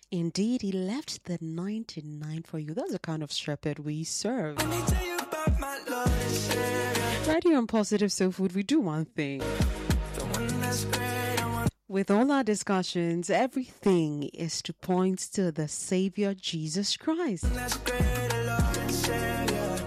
Indeed, he left the 99 for you. That's the kind of shepherd we serve. Let me tell you about my Lord and Savior. Right here on Positive Soul Food, we do one thing. The one that's great, I want. With all our discussions, everything is to point to the Savior, Jesus Christ. That's great, Lord and Savior.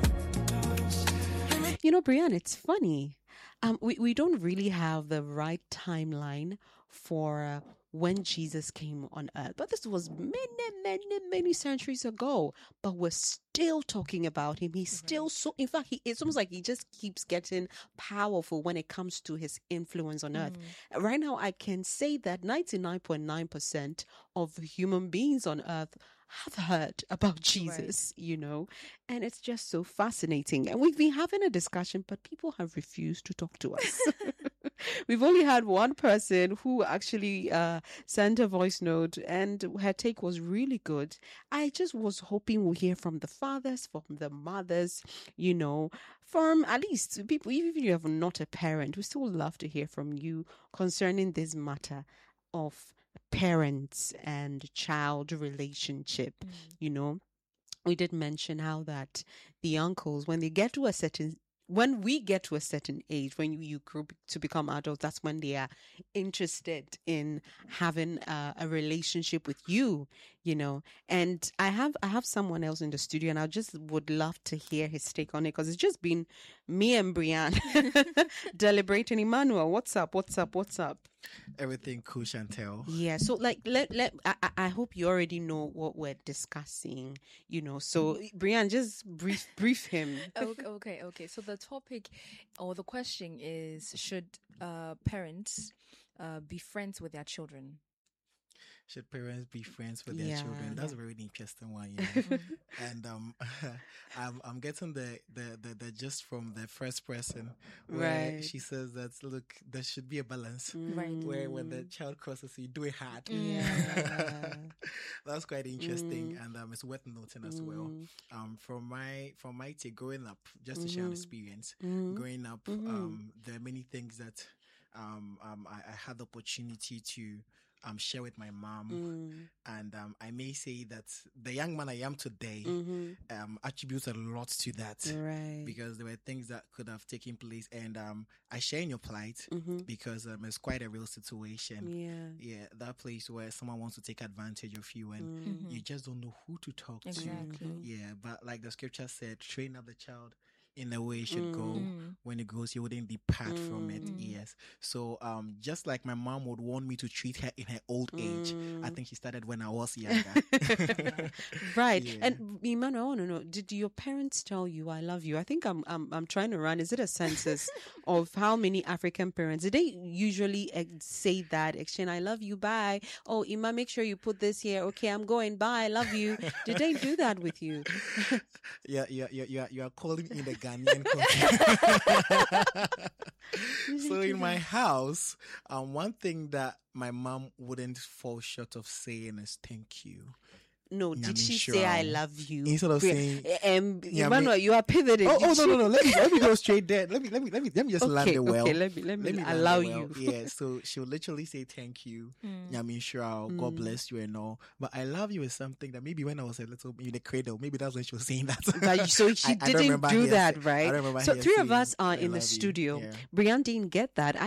You know, Brian, it's funny. We don't really have the right timeline for when Jesus came on earth. But this was many centuries ago. But we're still talking about him. He's still so, in fact, it's almost like he just keeps getting powerful when it comes to his influence on earth. Right now, I can say that 99.9% of human beings on earth have heard about Jesus, you know, and it's just so fascinating. And we've been having a discussion, but people have refused to talk to us. We've only had one person who actually sent a voice note, and her take was really good. I just was hoping we'll hear from the fathers, from the mothers, you know, from at least people, even if you have not a parent, we still love to hear from you concerning this matter of parents and child relationship. You know, we did mention how that the uncles, when we get to a certain age, when you grow to become adults, that's when they are interested in having a relationship with you, you know. And I have someone else in the studio, and I just would love to hear his take on it, because it's just been me and Brian deliberating. Emmanuel, what's up? Everything cool, Chantel. Yeah, so like I hope you already know what we're discussing, you know. So Brian, just brief him. Okay. So the topic or the question is, should parents be friends with their children? Should parents be friends with their children? That's a very interesting one, you know. And I'm getting the gist from the first person, where she says that, look, there should be a balance, Right? where when the child crosses, you do it hard. Yeah. That's quite interesting, and it's worth noting as well. From my take, growing up, just to share an experience, growing up, there are many things that I had the opportunity to share with my mom, and I may say that the young man I am today attributes a lot to that, Right. because there were things that could have taken place, and I share in your plight, because it's quite a real situation. Yeah, that place where someone wants to take advantage of you, and you just don't know who to talk Exactly. to. Yeah, but like the scripture said, train up the child in the way it should go. When it goes, you wouldn't depart from it. Yes. So just like my mom would want me to treat her in her old age, I think she started when I was younger. Right. Yeah. And Emmanuel, I want to know, did your parents tell you I love you? I think I'm trying to run, is it a census of how many African parents did they usually say that, exchange I love you, bye. Oh, Ima, make sure you put this here. Okay, I'm going, bye, I love you. Did they do that with you? Yeah, you are calling in the Ghanaian context. So in my house, one thing that my mom wouldn't fall short of saying is thank you. No, did she Nyamisha. say I love you? Instead of saying, Emmanuel, you are pivoting. Oh no! Let me go straight there. Let me just land it well. Okay, let me land allow it well. you. Yeah, so she'll literally say thank you, Nyamisha, God bless you and all. But I love you is something that maybe when I was a little in the cradle, maybe that's when she was saying that. But so she I don't didn't remember do her that, saying- right? I don't remember So her three of saying, us are "I in the love you." studio. Yeah. Brian didn't get that.